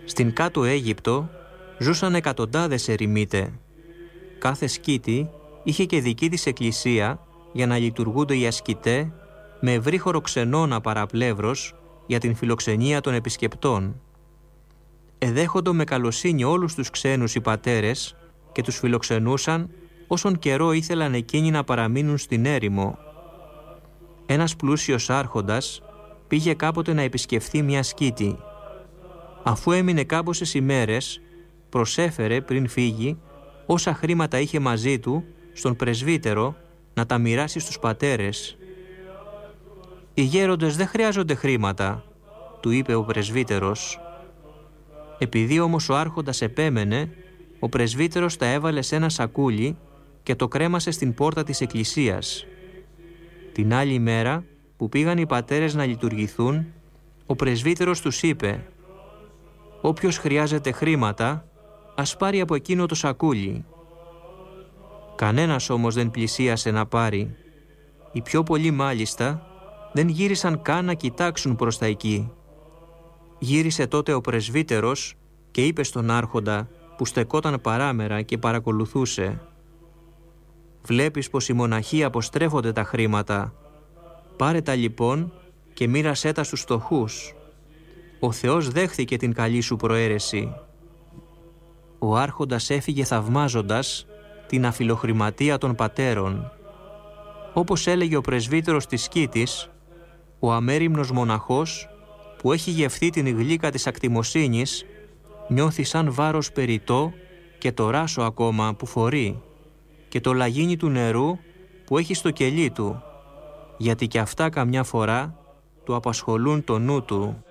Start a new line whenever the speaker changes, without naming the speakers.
Στην κάτω Αίγυπτο ζούσαν εκατοντάδες ερημίτε. Κάθε σκήτη είχε και δική της εκκλησία για να λειτουργούνται οι ασκητέ με ευρύχωρο ξενώνα παραπλεύρος για την φιλοξενία των επισκεπτών. Εδέχοντο με καλοσύνη όλους τους ξένους οι πατέρες και τους φιλοξενούσαν όσον καιρό ήθελαν εκείνοι να παραμείνουν στην έρημο. Ένας πλούσιος άρχοντας πήγε κάποτε να επισκεφθεί μια σκήτη. Αφού έμεινε κάμποσες ημέρες, προσέφερε πριν φύγει όσα χρήματα είχε μαζί του στον πρεσβύτερο να τα μοιράσει στους πατέρες. «Οι γέροντες δεν χρειάζονται χρήματα», του είπε ο πρεσβύτερος. Επειδή όμως ο άρχοντας επέμενε, ο πρεσβύτερος τα έβαλε σε ένα σακούλι και το κρέμασε στην πόρτα της εκκλησίας. Την άλλη μέρα που πήγαν οι πατέρες να λειτουργηθούν, ο πρεσβύτερος τους είπε «Όποιος χρειάζεται χρήματα, ας πάρει από εκείνο το σακούλι». Κανένας όμως δεν πλησίασε να πάρει. Οι πιο πολλοί μάλιστα δεν γύρισαν καν να κοιτάξουν προς τα εκεί. Γύρισε τότε ο πρεσβύτερος και είπε στον άρχοντα που στεκόταν παράμερα και παρακολουθούσε «Βλέπεις πως οι μοναχοί αποστρέφονται τα χρήματα. Πάρε τα λοιπόν και μοίρασέ τα στους φτωχούς. Ο Θεός δέχθηκε την καλή σου προαίρεση». Ο άρχοντας έφυγε θαυμάζοντας την αφιλοχρηματία των πατέρων. Όπως έλεγε ο πρεσβύτερος της σκήτης, ο αμέριμνος μοναχός που έχει γευθεί την γλύκα της ακτιμοσύνης νιώθει σαν βάρος περιττό και το ράσο ακόμα που φορεί και το λαγίνι του νερού που έχει στο κελί του, γιατί και αυτά καμιά φορά του απασχολούν το νου του.